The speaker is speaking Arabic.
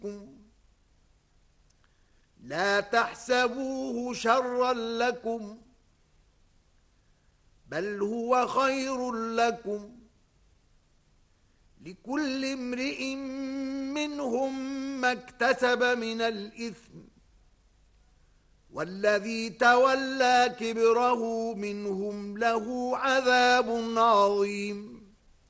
لا تحسبوه شرا لكم بل هو خير لكم لكل امرئ منهم ما اكتسب من الإثم والذي تولى كبره منهم له عذاب عظيم